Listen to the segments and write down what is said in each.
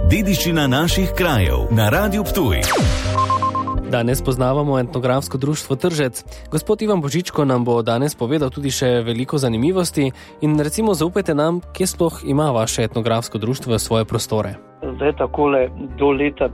Dediščina naših krajev na Radiu Ptuj. Danes poznavamo etnografsko društvo Tržec. Gospod Ivan Božičko nam bo danes povedal tudi še veliko zanimivosti in recimo zaupajte nam, kje sploh ima vaše etnografsko društvo svoje prostore. Zdaj takole do leta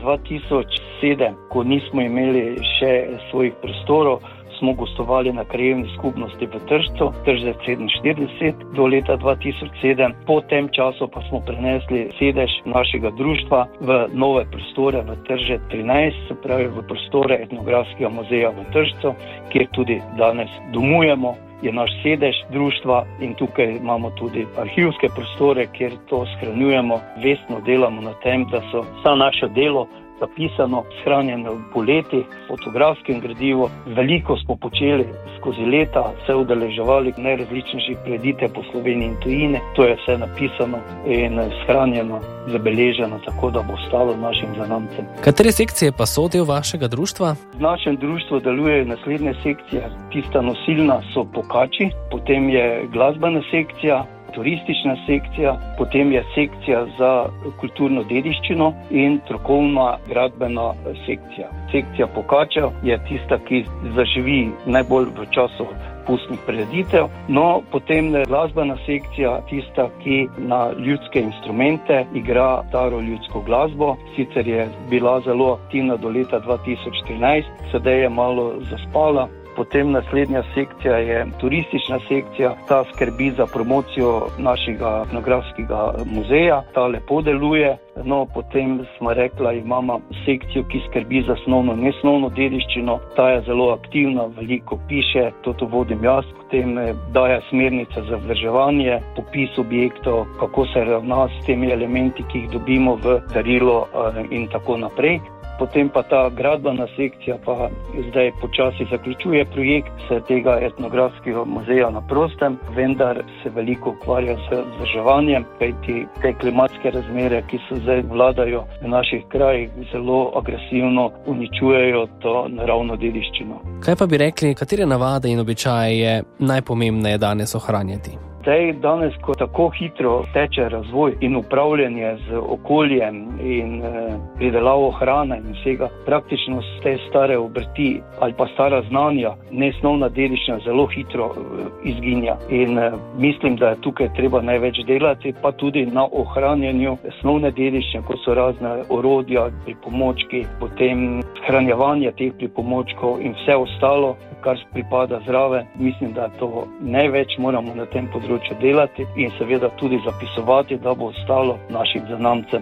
2007, ko nismo imeli še svojih prostorov, smo gostovali na krajevni skupnosti v Tržcu, Tržec 47, do leta 2007. Po tem času pa smo prenesli sedež našega društva v nove prostore v Tržec 13, se pravi v prostore etnografskega muzeja v Tržcu, kjer tudi danes domujemo. Je naš sedež društva in tukaj imamo tudi arhivske prostore, kjer to shranjujemo. Vestno delamo na tem, da so vsa naše delo zapisano, shranjeno po letih, fotografskem gradivu. Veliko smo počeli skozi leta, se udeleževali najrazličnejših prireditev po Sloveniji in tujini. To je vse napisano in shranjeno, zabeleženo, tako da bo ostalo našim zanamcem. Katere sekcije pa so del vašega društva? V našem društvu delujejo naslednje sekcije. Tista nosilna so pokači, potem je glasbena sekcija, turistična sekcija, potem je sekcija za kulturno dediščino in strokovna gradbena sekcija. Sekcija pokačev je tista, ki zaživi najbolj v času pustnih prireditev, no potem je glasbena sekcija tista, ki na ljudske instrumente igra staro ljudsko glasbo. Sicer je bila zelo aktivna do leta 2013, sedaj je malo zaspala. Potem naslednja sekcija je turistična sekcija, ta skrbi za promocijo našega etnografskega muzeja, ta lepo deluje. No, potem smo rekla, imamo sekcijo, ki skrbi za osnovno in nesnovno dediščino, ta je zelo aktivna, veliko piše, to vodim jaz, potem daje smernice za vzdrževanje, popis objektov, kako se ravna s temi elementi, ki jih dobimo v darilo in tako naprej. Potem pa ta gradbena sekcija pa zdaj počasi zaključuje projekt tega etnografskega muzeja na prostem, vendar se veliko ukvarja z vzdrževanjem, kajti te klimatske razmere, ki so zdaj vladajo v naših krajih, zelo agresivno uničujejo to naravno dediščino. Kaj pa bi rekli, katere navade in običaje je najpomembneje danes ohranjati? Danes, ko tako hitro teče razvoj in upravljanje z okoljem in pridelavo hrane in vsega, praktično te stare obrti ali pa stara znanja, nesnovna dediščina zelo hitro izginja. In mislim, da je tukaj treba največ delati, pa tudi na ohranjanju osnovne dediščine, ko so razne orodja, pripomočki, potem shranjevanje teh pripomočkov in vse ostalo, kar pripada zraven. Mislim, da to največ moramo na tem področju delati in seveda tudi zapisovati, da bo ostalo našim zanamcem.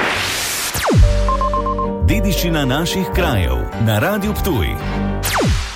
Dediščina naših krajev na Radiu Ptuj.